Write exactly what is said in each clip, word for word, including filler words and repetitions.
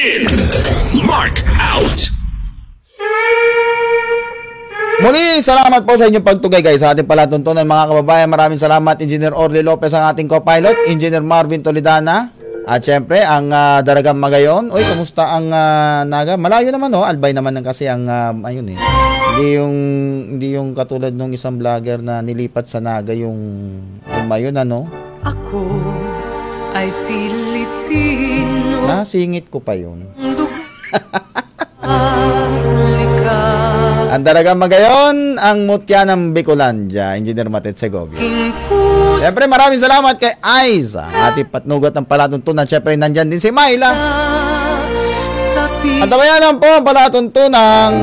In, mark out. Muli, salamat po sa inyong pagtugay guys sa ating palatuntunan mga kababayan. Maraming salamat Engineer Orly Lopez ang ating co-pilot, Engineer Marvin Toledana, at syempre ang uh, Daragang Magayon. Uy, kamusta ang uh, Naga? Malayo naman oh, Albay naman ng kasi ang uh, ayun eh. Hindi yung hindi yung katulad nung isang vlogger na nilipat sa Naga yung umayon ano. Ako ay Pilipino. Nasingit ko pa yun. Ang Daragang Magayon, ang mutya ng Bicolandia, Engineer Matet Segovia. Siyempre, maraming salamat kay Aiza, ating patnugot ng palatuntunan. Siyempre, nandyan din si Myla. At abayanan po ang palatuntunan.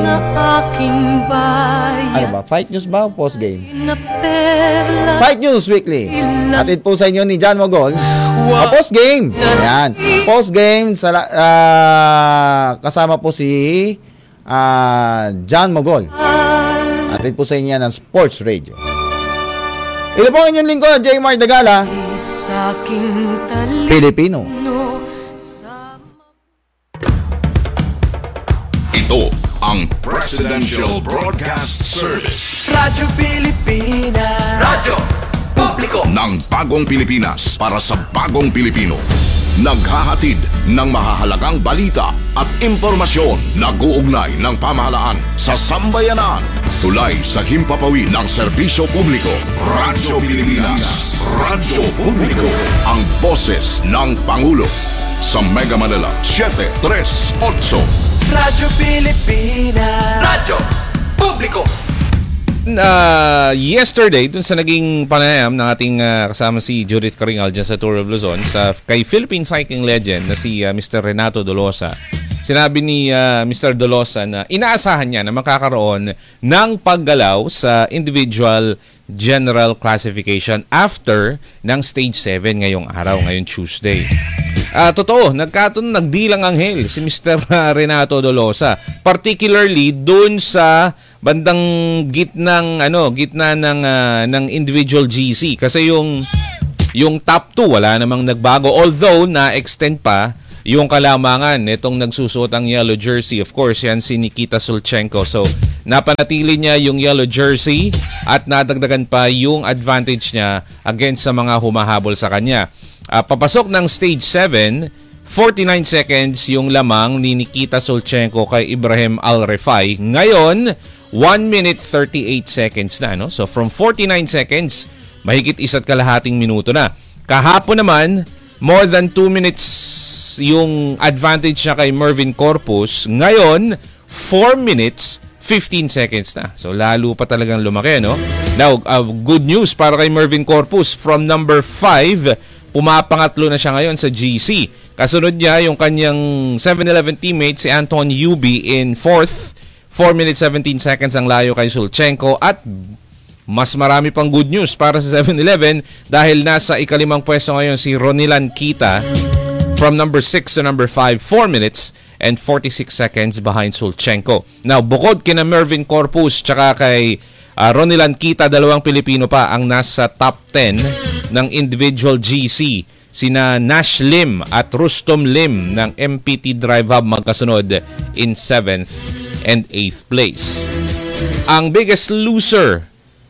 Ano ba? Fight News ba o post game? Fight News Weekly. Atid po sa inyo ni John Mogol. O post game. Ayan. Post game, sa, uh, kasama po si Uh, John Mogol. Atid po sa inyo ng Sports Radio. Ito po ang inyong lingkod, J. Mar Dagala, Pilipino. Ito ang Presidential Broadcast Service. Radyo Pilipinas. Radyo Publiko ng bagong Pilipinas para sa bagong Pilipino. Naghahatid ng mahahalagang balita at impormasyon na guugnay ng pamahalaan sa sambayanan. Tulay sa himpapawid ng serbisyo publiko. Radyo Pilipinas. Radyo Publiko. Ang boses ng Pangulo. Sa Mega Manila, seven three eight. Radyo Pilipinas. Radyo Publiko. Uh, yesterday, dun sa naging panayam ng ating uh, kasama si Judith Caringal dyan sa Tour of Luzon, sa kay Philippine cycling legend na si uh, Mister Renato Dolosa, sinabi ni uh, Mister Dolosa na inaasahan niya na makakaroon ng paggalaw sa individual general classification after ng stage seven ngayong araw, ngayong Tuesday. Uh, totoo, nagkataon nagdilang anghel si Mister Renato Dolosa, particularly dun sa bandang gitnang ano, gitna ng uh, ng individual G C kasi yung yung top two wala namang nagbago, although na-extend pa yung kalamangan nitong nagsusuot ang yellow jersey. Of course, yan si Nikita Sulchenko. So, napanatili niya yung yellow jersey at nadagdagan pa yung advantage niya against sa mga humahabol sa kanya. Uh, papasok ng stage seven, forty-nine seconds yung lamang ni Nikita Sulchenko kay Ibrahim Al-Refai. Ngayon, one minute thirty-eight seconds na, no? So from forty-nine seconds, mahigit isa't kalahating minuto na. Kahapon naman, more than two minutes yung advantage niya kay Mervin Corpus. Ngayon, four minutes fifteen seconds na. So lalo pa talagang lumaki, no? Now, uh, good news para kay Mervin Corpus. From number five, pumapangatlo na siya ngayon sa G C. Kasunod niya yung kanyang seven eleven teammate si Anton Yubi in fourth. four minutes seventeen seconds ang layo kay Sulchenko, at mas marami pang good news para sa seven eleven dahil nasa ikalimang pwesto ngayon si Ronilan Kita from number six to number five, four minutes and forty-six seconds behind Sulchenko. Now, bukod kina Mervin Corpus tsaka kay uh, Ronilan Kita, dalawang Pilipino pa ang nasa top ten ng individual G C. Sina Nash Lim at Rustom Lim ng M P T Drive Hub magkasunod in seventh and eighth place. Ang biggest loser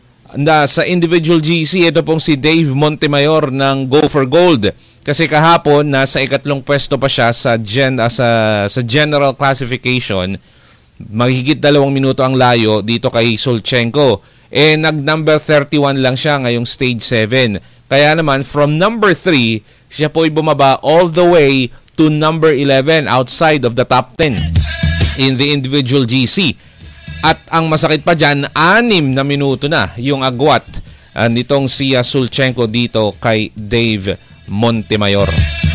na sa individual G C, ito pong si Dave Montemayor ng Go for Gold. Kasi kahapon nasa ikatlong pwesto pa siya sa gen uh, sa sa general classification. Mahigit dalawang minuto ang layo dito kay Sulchenko. Eh nag number thirty-one lang siya ngayong stage seven. Kaya naman from number three, siya po ay bumaba all the way to number eleven outside of the top ten in the individual G C. At ang masakit pa dyan, anim na minuto na yung agwat uh, nitong si uh, Sulchenko dito kay Dave Montemayor.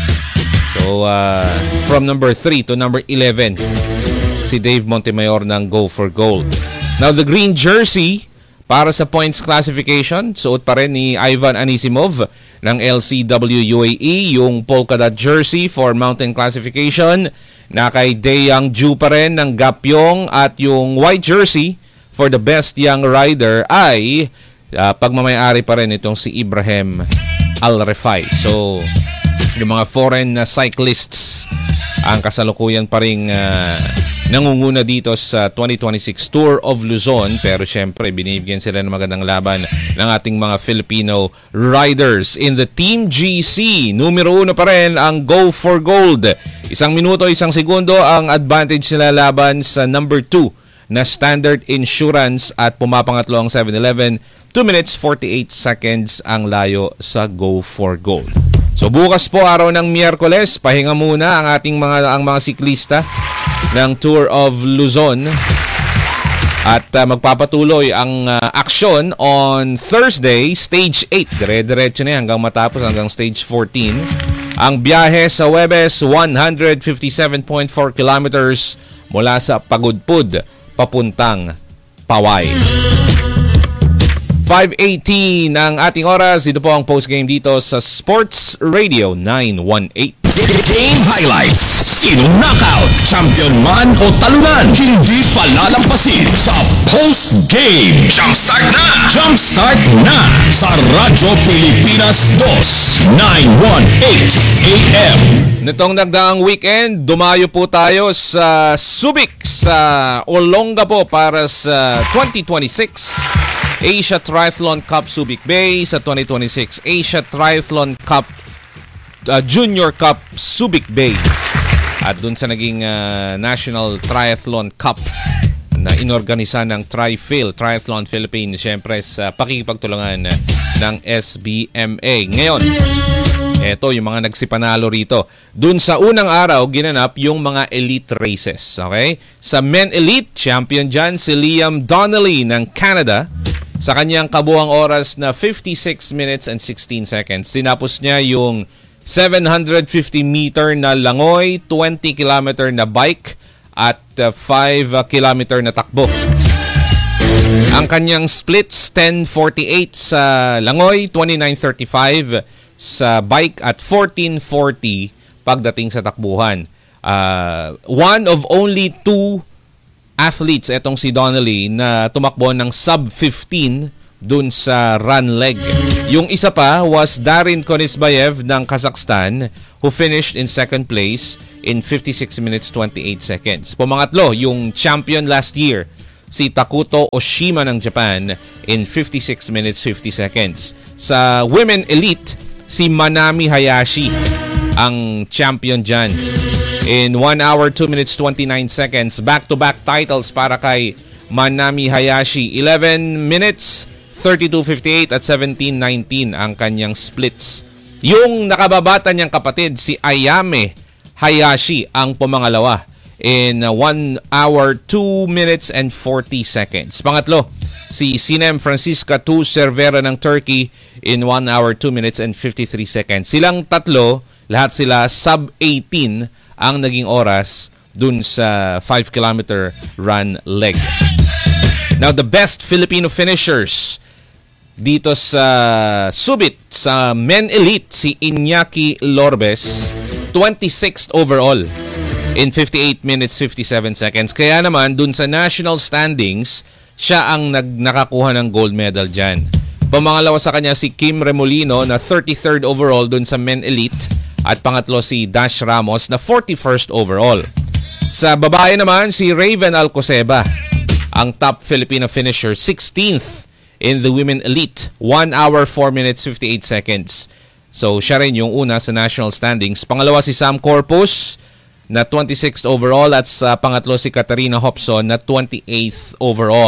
So, uh, from number three to number eleven, si Dave Montemayor ng Go for Gold. Now, the green jersey para sa points classification, suot pa rin ni Ivan Anisimov ng L C W U A E, yung polka dot jersey for mountain classification na kay Daeyang Ju pa rin ng Gapyong, at yung white jersey for the best young rider ay uh, pagmamayari pa rin itong si Ibrahim Al-Refai. So, yung mga foreign uh, cyclists ang kasalukuyan pa rin uh, nangunguna dito sa twenty twenty-six Tour of Luzon. Pero syempre, binibigyan sila ng magandang laban ng ating mga Filipino riders. In the Team G C, numero uno pa rin ang Go for Gold. Isang minuto, isang segundo ang advantage nila laban sa number two na Standard Insurance at pumapangatlo ang seven eleven. two minutes forty-eight seconds ang layo sa Go for Gold. So bukas po, araw ng Miyerkules, pahinga muna ang ating mga ang mga siklista ng Tour of Luzon. At uh, magpapatuloy ang uh, aksyon on Thursday, Stage eight. Dire-diretso na hanggang matapos hanggang Stage fourteen. Ang biyahe sa Huwebes, one fifty-seven point four kilometers mula sa Pagudpud papuntang Paway. five eighteen ang ating oras. Dito po ang postgame dito sa Sports Radio nine eighteen. Game highlights. Sinong knockout? Champion man o talunan? Hindi palalampasin sa post-game. Jumpstart na! Jumpstart na! Sa Radyo Pilipinas two, nine eighteen A M. Nitong nagdaang weekend, dumayo po tayo sa Subic sa Olongapo para sa twenty twenty-six Asia Triathlon Cup Subic Bay, sa twenty twenty-six Asia Triathlon Cup uh, Junior Cup Subic Bay. At dun sa naging uh, National Triathlon Cup na inorganisa ng TriPhil, Triathlon Philippines, siyempre sa pakikipagtulungan ng S B M A. Ngayon, eto yung mga nagsipanalo rito. Dun sa unang araw, ginanap yung mga elite races. Okay? Sa men elite, champion dyan si Liam Donnelly ng Canada sa kanyang kabuang oras na fifty-six minutes and sixteen seconds. Tinapos niya yung seven hundred fifty meter na langoy, twenty kilometer na bike, at uh, five kilometer na takbo. Ang kanyang splits, ten forty-eight sa langoy, twenty-nine thirty-five sa bike, at fourteen forty pagdating sa takbuhan. Uh, one of only two athletes, etong si Donnelly, na tumakbo ng sub fifteen dun sa run leg. Yung isa pa was Darin Konisbayev ng Kazakhstan, who finished in second place in fifty-six minutes twenty-eight seconds. Pumangatlo, yung champion last year, si Takuto Oshima ng Japan, in fifty-six minutes fifty seconds. Sa women elite, si Manami Hayashi ang champion dyan in one hour two minutes twenty-nine seconds. Back-to-back titles para kay Manami Hayashi. eleven minutes thirty-two fifty-eight at seventeen nineteen ang kanyang splits. Yung nakababata niyang kapatid, si Ayame Hayashi, ang pumangalawa in one hour two minutes and forty seconds. Pangatlo, si Sinem Francisca Tu Cervera ng Turkey in one hour two minutes and fifty-three seconds. Silang tatlo, lahat sila sub eighteen ang naging oras dun sa five kilometer run leg. Now, the best Filipino finishers dito sa Subit, sa men elite, si Iñaki Lorbes, twenty-sixth overall in fifty-eight minutes fifty-seven seconds. Kaya naman, dun sa national standings, siya ang nag nakakuha ng gold medal dyan. Pamangalawa sa kanya si Kim Remolino na thirty-third overall dun sa men elite, at pangatlo si Dash Ramos na forty-first overall. Sa babae naman, si Raven Alcoseba, ang top Filipino finisher, sixteenth in the women elite, one hour four minutes fifty-eight seconds. So siya rin yung una sa national standings. Pangalawa si Sam Corpus na twenty-sixth overall, at sa pangatlo si Katarina Hobson na twenty-eighth overall.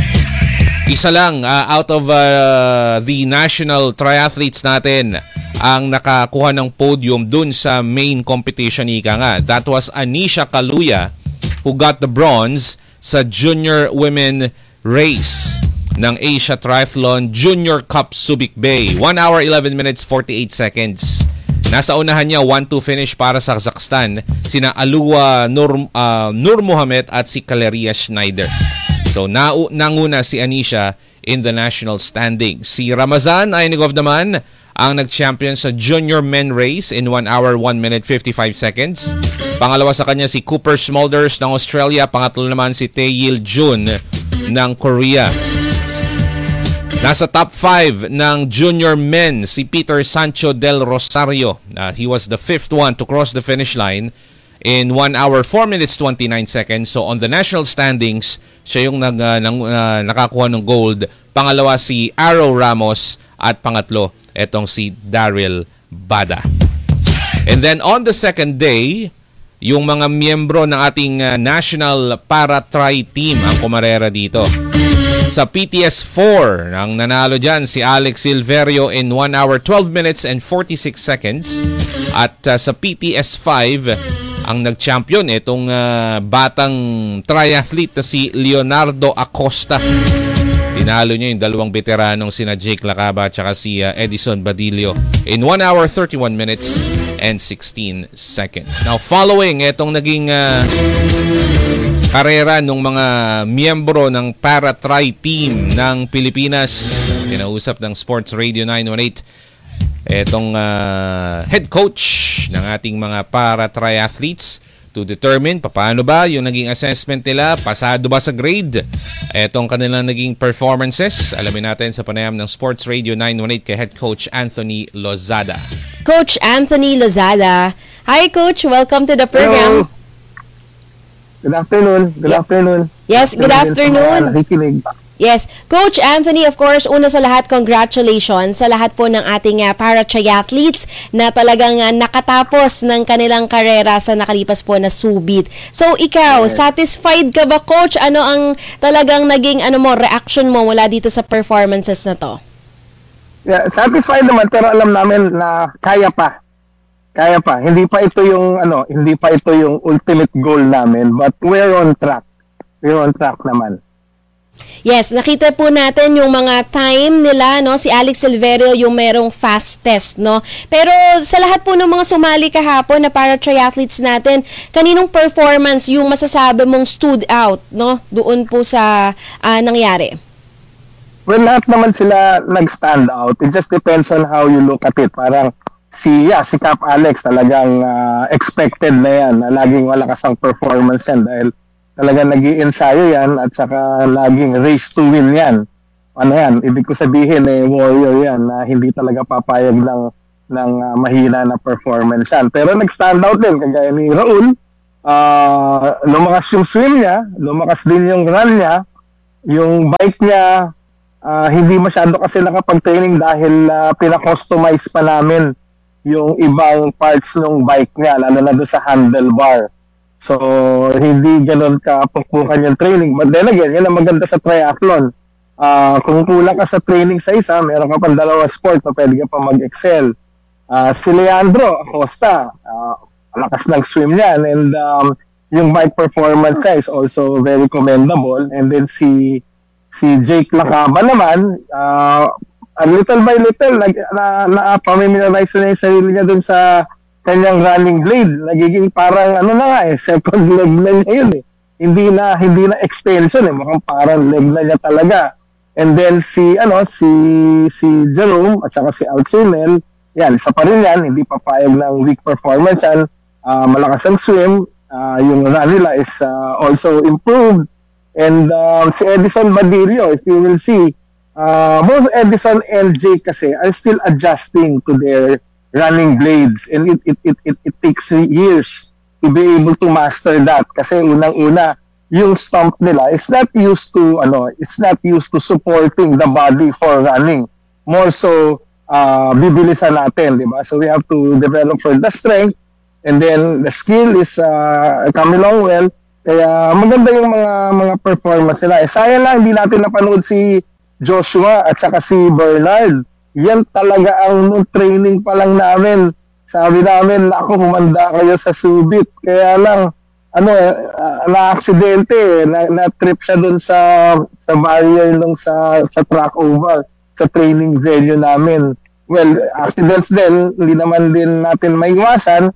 Isa lang uh, out of uh, the national triathletes natin ang nakakuha ng podium dun sa main competition, ika nga. That was Anisha Kaluya, who got the bronze sa junior women race ng Asia Triathlon Junior Cup Subic Bay. one hour eleven minutes forty-eight seconds. Nasa unahan niya, one two finish para sa Kazakhstan, sina Alua Nur, uh, Nur Mohamed at si Kaleria Schneider. So, na nanguna si Anisha in the national standing. Si Ramazan Ainigov naman ang nag-champion sa junior men race in one hour one minute fifty-five seconds. Pangalawa sa kanya si Cooper Smulders ng Australia. Pangatlo naman si Taeyil Jun ng Korea. Nasa top five ng junior men si Peter Sancho del Rosario. Uh, he was the fifth one to cross the finish line in one hour, four minutes, twenty-nine seconds. So on the national standings, siya yung nag, uh, nang, uh, nakakuha ng gold. Pangalawa si Arrow Ramos at pangatlo, etong si Daryl Bada. And then on the second day, yung mga miyembro ng ating uh, national para-tri team ang kumarera dito. Sa P T S four, ang nanalo dyan si Alex Silverio in one hour, twelve minutes and forty-six seconds. At uh, sa P T S five, ang nag-champion itong uh, batang triathlete na si Leonardo Acosta. Tinalo niya yung dalawang veteranong sina Jake Lacaba at saka si uh, Edison Badillo in one hour, thirty-one minutes and sixteen seconds. Now, following itong naging uh, karera ng mga miyembro ng para-tri team ng Pilipinas, kinausap ng Sports Radio nine one eight itong uh, head coach ng ating mga para-triathletes to determine paano ba yung naging assessment nila, pasado ba sa grade, etong kanilang naging performances. Alamin natin sa panayam ng Sports Radio nine one eight kay head coach Anthony Lozada. Coach Anthony Lozada. Hi Coach, welcome to the program. Hello. Good afternoon. Good afternoon. Yes, good afternoon. Nakikinig. Yes. Coach Anthony, of course, una sa lahat, congratulations sa lahat po ng ating uh, para-triathletes na talagang uh, nakatapos ng kanilang karera sa nakalipas po na Subit. So, ikaw, yes. Satisfied ka ba, Coach? Ano ang talagang naging ano mo, reaction mo mula dito sa performances na to? Yeah, satisfied naman, pero alam namin na kaya pa. Kaya pa. Hindi pa ito yung ano, hindi pa ito yung ultimate goal namin, but we're on track. We're on track naman. Yes, nakita po natin yung mga time nila, no? Si Alex Silverio yung merong fastest, no? Pero sa lahat po ng mga sumali kahapon na para triathletes natin, kaninong performance yung masasabi mong stood out, no? Doon po sa uh, nangyari. Well, lahat naman sila nag-stand out. It just depends on how you look at it. Parang si, yeah, si Cap Alex talagang uh, expected na yan, na laging malakas ang performance yan dahil talagang nag-i-ensayo yan at saka laging race to win yan. Ano yan, ibig ko sabihin eh, warrior yan na hindi talaga papayag ng, ng uh, mahina na performance yan. Pero nag-stand out din, kagaya ni Raul, uh, lumakas yung swim niya, lumakas din yung run niya, yung bike niya, uh, hindi masyado kasi nakapag-training dahil uh, pinakustomize pa namin yung ibang parts ng bike niya, lalo na doon sa handlebar. So, hindi ganun kapukpukan yung training. But then again, yan ang maganda sa triathlon. Uh, kung kulang ka sa training sa isa, meron ka pang dalawa sport na pwede ka pa mag-excel. Uh, si Leandro Acosta, uh, lakas ng swim niyan. And um, yung bike performance niya is also very commendable. And then si si Jake Lacaba naman, uh, little by little, na, na, na pamimilarize na yung sarili niya dun sa kanyang running blade, nagiging parang ano na nga eh, second leg na niya yun eh. Hindi na, hindi na extension eh, mukhang parang leg na niya talaga. And then si, ano, si, si Jerome at saka si Alcimel, yan, isa pa rin yan, hindi papayag ng weak performance yan, uh, malakas ang swim, uh, yung run nila is uh, also improved. And um, si Edison Badillo, if you will see, uh, both Edison and Jake kasi are still adjusting to their running blades, and it it it it, it takes years to be able to master that kasi unang-una yung stump nila is not used to ano it's not used to supporting the body for running, more so uh, bibilisan natin, di ba? So we have to develop for the strength, and then the skill is uh, coming along well. Kaya maganda yung mga mga performance nila. Eh, sayang lang hindi natin napanood si Joshua at saka si Bernard. Yan talaga ang training pa lang namin. Sabi namin, ako, humanda kayo sa Subit. Kaya lang, ano, uh, na-aksidente eh. Na, na-trip siya dun sa, sa barrier nung sa, sa track oval, sa training venue namin. Well, accidents din, hindi naman din natin maiwasan.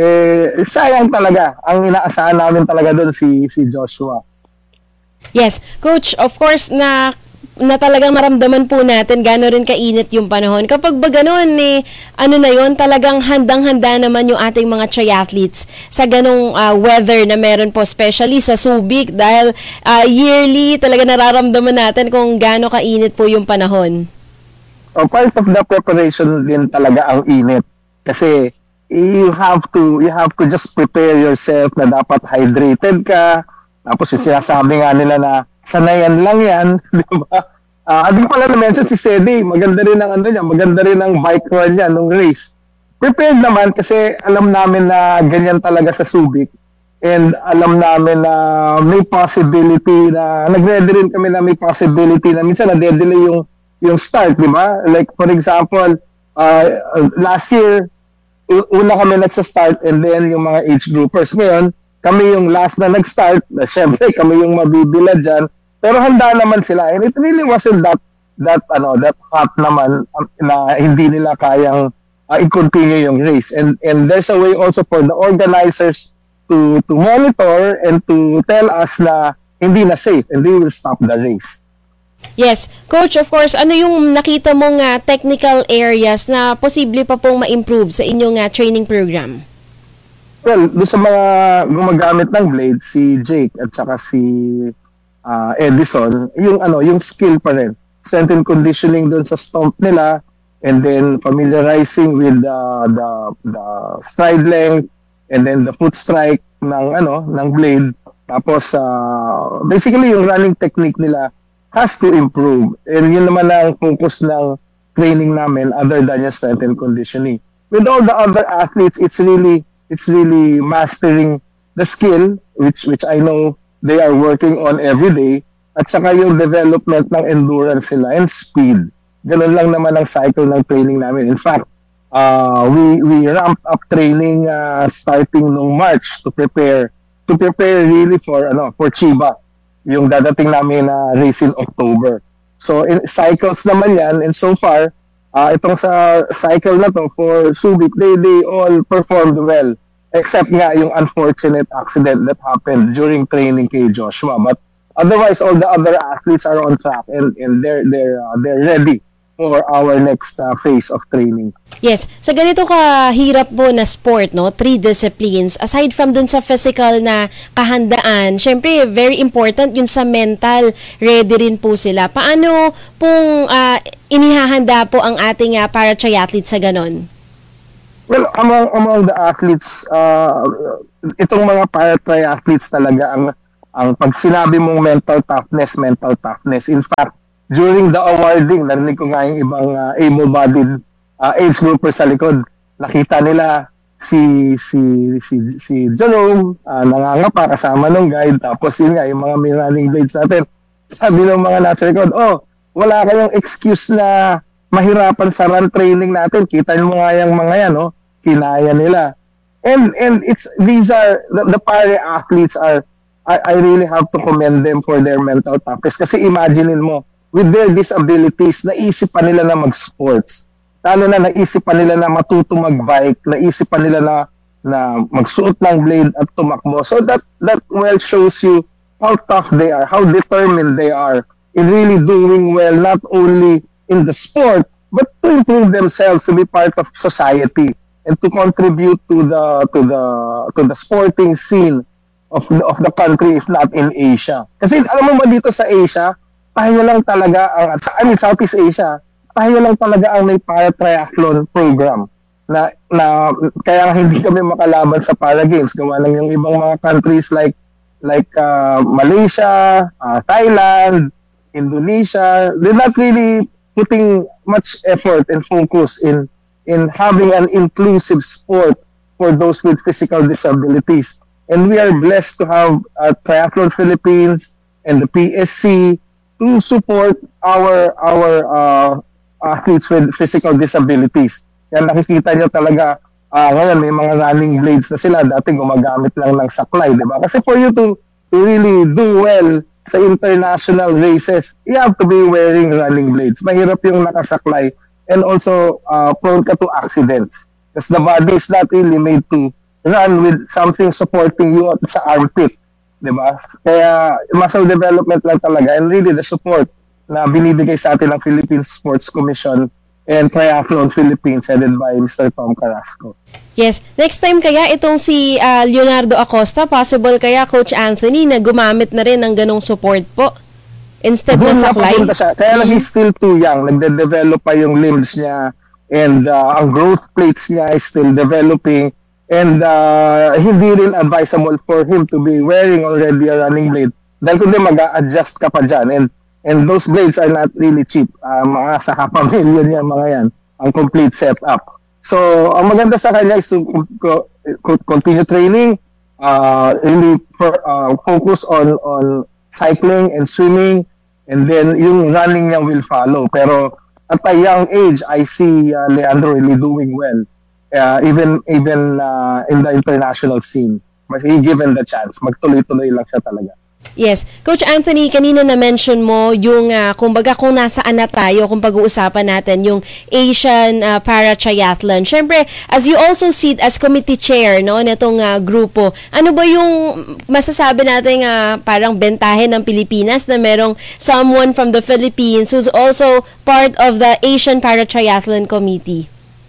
Eh, sayang talaga. Ang inaasahan namin talaga dun si, si Joshua. Yes, Coach, of course, na na talagang maramdaman po natin gaano rin kainit yung panahon. Kapag ba ganun, eh, ano na yon, talagang handang-handa naman yung ating mga triathletes sa ganong uh, weather na meron po, especially sa Subic, dahil uh, yearly talaga nararamdaman natin kung gaano kainit po yung panahon. Oh, part of the preparation din talaga ang init. Kasi you have to you have to just prepare yourself na dapat hydrated ka. Tapos yung sinasabi nga nila na sanayan lang yan, di ba? Uh, Ading pala na-mention si Sedi, maganda rin ang ano niya, maganda rin ang bike run niya nung race. Prepared naman kasi alam namin na ganyan talaga sa Subic. And alam namin na may possibility na, nag-ready rin kami na may possibility na minsan na-delay yung yung start, di ba? Like for example, uh, last year, una kami nagsa-start and then yung mga age groupers. Ngayon, kami yung last na nag-start. Siyempre, kami yung mabibila dyan. Pero handa naman sila. And it really wasn't that that ano that hot naman um, na hindi nila kayang uh, i-continue yung race. And and there's a way also for the organizers to to monitor and to tell us na hindi na safe and they will stop the race. Yes. Coach, of course, ano yung nakita mong uh, technical areas na posible pa pong ma-improve sa inyong uh, training program? Well, doon sa mga gumagamit ng blade, si Jake at saka si uh, Edison, yung ano, yung skill pa rin. Strength and conditioning doon sa stomp nila and then familiarizing with the the, the stride length and then the foot strike ng ano, ng blade. Tapos uh, basically yung running technique nila has to improve. And yun naman ang focus ng training namin other than just strength and conditioning. With all the other athletes, it's really it's really mastering the skill which which I know they are working on every day at saka yung development ng endurance nila and speed. Ganun lang naman ang cycle ng training namin. In fact, uh, we we ramped up training uh, starting nung March to prepare to prepare really for ano for Chiba, yung dadating namin na uh, race in October. So in cycles naman yan, and so far uh, itong sa cycle na to for Subic, they, they all performed well except nga yung unfortunate accident that happened during training kay Joshua. But otherwise all the other athletes are on track and, and they're they're uh, they're ready for our next uh, phase of training. Yes, sa ganito kahirap po na sport, no, three disciplines, aside from dun sa physical na kahandaan, syempre very important yun sa mental, ready rin po sila. Paano pong uh, inihahanda po ang ating uh, para triathletes sa ganon? Well, among among the athletes, uh, itong mga para triathletes talaga ang ang pag sinabi mong mental toughness, mental toughness. In fact, during the awarding, narinig ko nga yung ibang uh, able-bodied uh, age grouper sa likod. Nakita nila si si si si Jerome, uh, nangangapa kasama ng guide, tapos yun nga, yung mga may running blades natin. Sabi ng mga nasa likod, oh, wala kayong excuse na mahirapan sa run training natin. Kita nyo nga yung mga yan, no? Kinaya nila. And and it's these are, the, the para athletes are, I, I really have to commend them for their mental toughness. Kasi imaginein mo, with their disabilities, naisip pa nila na mag-sports. Lalo na naisip pa nila na matuto mag-bike, naisip pa nila na, na magsuot ng blade at tumakbo. So that that well shows you how tough they are, how determined they are in really doing well, not only in the sport, but to improve themselves, to be part of society, and to contribute to the to the to the sporting scene of the, of the country, if not in Asia. Kasi alam mo ba dito sa Asia, tayo lang talaga ang, I mean Southeast Asia, tayo lang talaga ang may para triathlon program na na kaya hindi kami makalaban sa para games. Gawa lang yung ibang mga countries like like uh, Malaysia, uh, Thailand, Indonesia, they're not really putting much effort and focus in in having an inclusive sport for those with physical disabilities. And we are blessed to have uh, Triathlon Philippines and the P S C to support our our uh, athletes with physical disabilities. Yan, nakikita nyo talaga, uh, ngayon may mga running blades na sila, dati gumagamit lang ng saklay, di ba? Kasi for you to, to really do well sa international races, you have to be wearing running blades. Mahirap yung nakasaklay and also uh, prone ka to accidents. Because the body is not really made to run with something supporting you sa armpit. Diba? Kaya muscle development lang talaga and really the support na binibigay sa atin ng Philippine Sports Commission and Triathlon Philippines headed by Mister Tom Carrasco. Yes. Next time kaya itong si ah, Leonardo Acosta, possible kaya Coach Anthony na gumamit na rin ng ganong support po instead na Doon saklay? napapunta siya. Kaya lang he's still too young. Nagde-develop pa yung limbs niya and uh, ang growth plates niya is still developing and uh, hindi rin advisable for him to be wearing already a running blade dahil kundi mag-a-adjust ka pa dyan and, and those blades are not really cheap. Uh, mga sa kapamilyon yan, mga yan. Ang complete setup. So, ang maganda sa kanya is to co- co- continue training, uh, really for, uh, focus on on cycling and swimming, and then yung running niya will follow. Pero at a young age, I see uh, Leandro really doing well, uh, even even uh, in the international scene. But he given the chance, magtuloy-tuloy lang siya talaga. Yes. Coach Anthony, kanina na-mention mo yung, uh, kumbaga kung nasaan na tayo, kung pag-uusapan natin, yung Asian uh, Para-Triathlon. Siyempre, as you also sit as committee chair no, nitong uh, grupo, ano ba yung masasabi natin uh, parang bentahe ng Pilipinas na merong someone from the Philippines who's also part of the Asian Para-Triathlon Committee?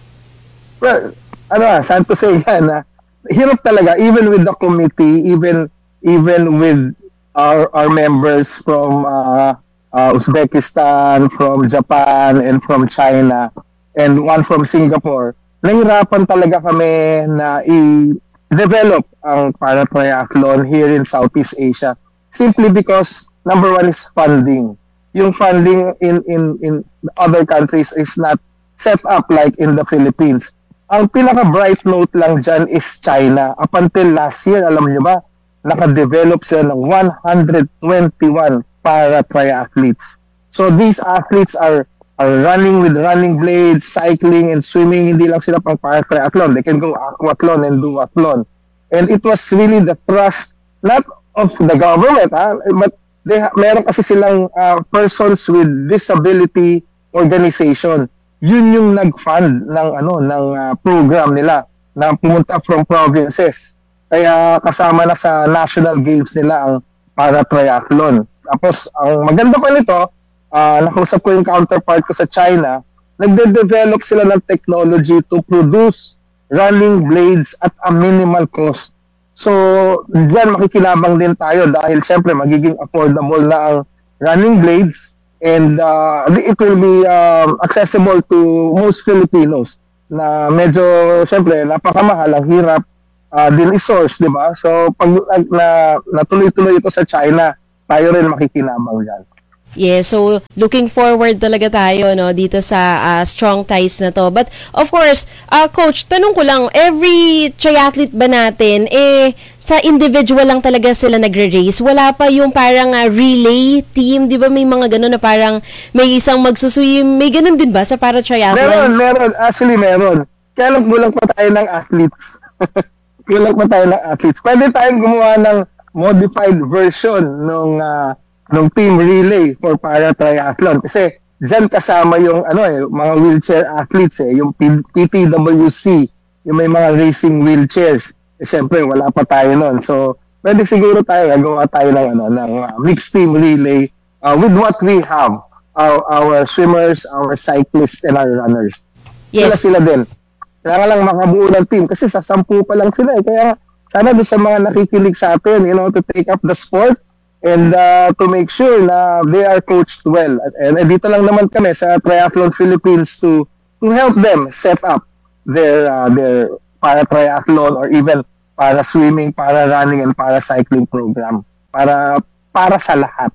Well, ano, saan to say yan, ah, hirap talaga, even with the committee, even even with our our members from uh, uh, Uzbekistan, from Japan, and from China, and one from Singapore, nahirapan talaga kami na i-develop ang para-triathlon here in Southeast Asia simply because number one is funding. Yung funding in in in other countries is not set up like in the Philippines. Ang pinaka-bright note lang dyan is China. Up until last year, alam niyo ba, naka-develop sila ng one hundred twenty-one para-triathletes. So these athletes are are running with running blades, cycling and swimming. Hindi lang sila pang para-triathlon. They can go aquathlon and duathlon. And it was really the thrust, not of the government, ha, but they ha- meron kasi silang uh, persons with disability organization. Yun yung nag-fund ng ano ng uh, program nila na pumunta from provinces. Kaya kasama na sa national games nila ang para-triathlon. Tapos, ang maganda pa nito, uh, nakausap ko yung counterpart ko sa China, nagde-develop sila ng technology to produce running blades at a minimal cost. So, dyan makikinabang din tayo dahil syempre magiging affordable na ang running blades and uh, it will be uh, accessible to most Filipinos na medyo, syempre, napakamahal, ang hirap Uh, din i-source, di ba? So, pag na, natuloy-tuloy ito sa China, tayo rin makikinabang dyan. Yeah, so looking forward talaga tayo no dito sa uh, strong ties na to. But of course, uh, coach, tanong ko lang, every triathlete ba natin eh sa individual lang talaga sila nagre-race? Wala pa yung parang uh, relay team, 'di ba? May mga ganun na parang may isang magsuswim, may ganun din ba sa para triathlon? Meron, meron, actually meron. Kaya lang kulang pa tayo ng athletes. Kulang pa tayo ng athletes. Pwede tayong gumawa ng modified version ng uh, ng team relay for para triathlon kasi diyan kasama yung ano eh mga wheelchair athletes eh yung P T W C, yung may mga racing wheelchairs. Eh syempre wala pa tayo noon. So pwede siguro tayo gagawa tayo ng ano ng uh, mixed team relay uh, with what we have. Our, our swimmers, our cyclists and our runners. Yes. Sila sila din. Kaya lang makabuo ng team kasi sa sampu pa lang sila eh. Kaya sana doon sa mga nakikinig sa atin, you know, to take up the sport and uh, to make sure na they are coached well. And, and dito lang naman kami sa Triathlon Philippines to to help them set up their uh, their para triathlon or even para swimming, para running and para cycling program. Para para sa lahat.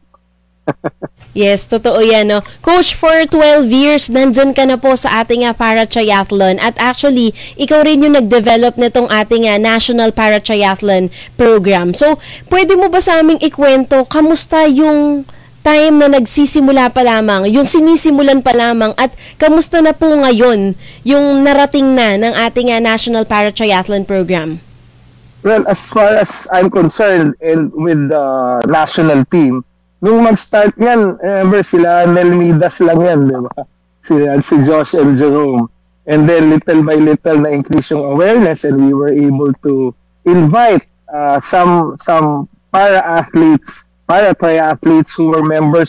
Yes, totoo yan, no? Coach, for twelve years, nandyan ka na po sa ating uh, para-triathlon. At actually, ikaw rin yung nag-develop nitong ating uh, National Para-Triathlon Program. So, pwede mo ba sa aming ikwento, kamusta yung time na nagsisimula pa lamang, yung sinisimulan pa lamang, at kamusta na po ngayon yung narating na ng ating uh, National Para-Triathlon Program? Well, as far as I'm concerned and with the national team, nung mag-start yan, remember sila Nelmidas lang yan, di ba? Si, si Josh and Jerome. And then little by little na-increase yung awareness and we were able to invite uh, some some para-athletes, para-triathletes who were members of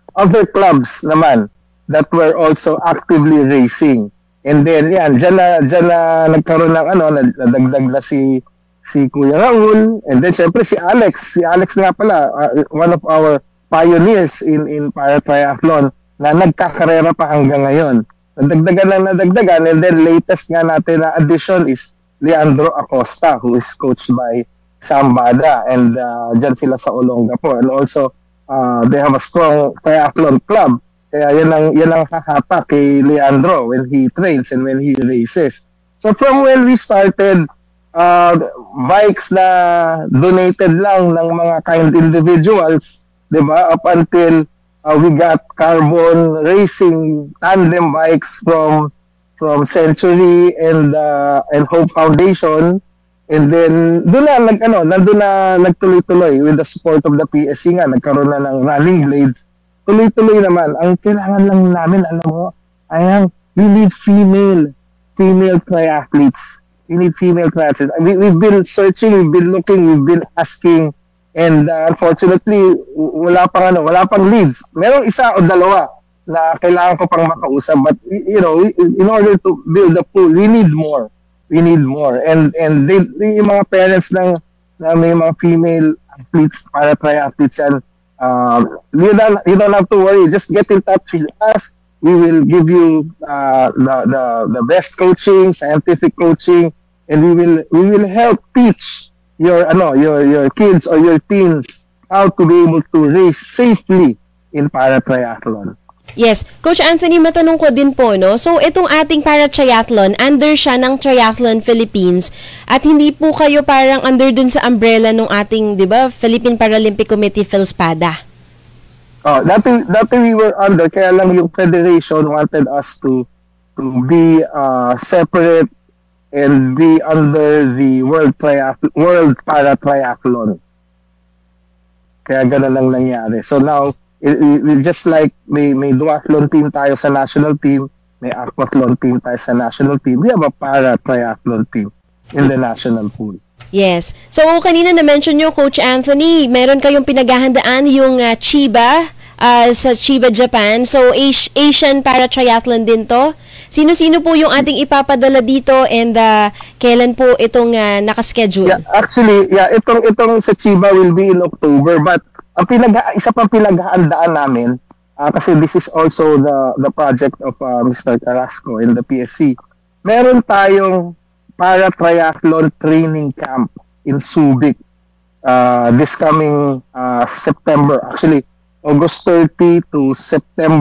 other clubs naman that were also actively racing. And then, yan, dyan na, dyan na nagkaroon ng ano, nadagdag na si si Kuya Raul, and then syempre si Alex. Si Alex nga pala, uh, one of our pioneers in in para triathlon na nagkakarera pa hanggang ngayon. Nadagdagan lang nadagdagan, and then latest nga natin na addition is Leandro Acosta, who is coached by Sam Bada, and uh, dyan sila sa Olongapo. And also, uh, they have a strong triathlon club. Kaya yan ang, yan ang hahatak kay Leandro when he trains and when he races. So from when we started, uh, bikes na donated lang ng mga kind individuals, di ba, up until uh, we got carbon racing tandem bikes from from Century and uh, and Hope Foundation. And then doon na nag ano, nandoon na nagtuloy-tuloy with the support of the P S C nga, nagkaroon na ng running blades. Tuloy-tuloy naman. Ang kailangan lang namin, alam mo, ay we need female, female triathletes. We need female triathletes. We, we've been searching, we've been looking, we've been asking, and uh, unfortunately, wala pang ano, wala pang leads. Merong isa o dalawa na kailangan ko pang makausap, but you know, in order to build a pool, we need more. We need more. And and they, yung mga parents ng na may mga female athletes, para triathletes yan, Um, you don't you don't have to worry. Just get in touch with us. We will give you uh, the, the the best coaching, scientific coaching, and we will we will help teach your ano your your kids or your teens how to be able to race safely in para triathlon. Yes. Coach Anthony, matanong ko din po, no? So, itong ating para-triathlon, under siya ng Triathlon Philippines, at hindi po kayo parang under dun sa umbrella ng ating, di ba, Philippine Paralympic Committee, PhilSPADA. Oh, dati, dati we were under, kaya lang yung federation wanted us to to be uh, separate and be under the World Triathlon, World Para-Triathlon. Kaya ganun lang nangyari. So now, It, it, just like may may duathlon team tayo sa national team, may aquathlon team tayo sa national team, we have a para triathlon team in the national pool. Yes. So kanina na-mention nyo, Coach Anthony, meron kayong pinaghahandaan yung uh, Chiba uh, sa Chiba, Japan. So As- Asian para triathlon din to. Sino-sino po yung ating ipapadala dito, and uh, kailan po itong uh, nakaschedule? Yeah, actually, yeah, itong itong sa Chiba will be in October, but ang pinag isa pang pinaghahandaan namin, uh, kasi this is also the the project of uh, Mister Carrasco and the P S C. Meron tayong para triathlon training camp in Subic uh, this coming uh, September, actually August thirtieth to September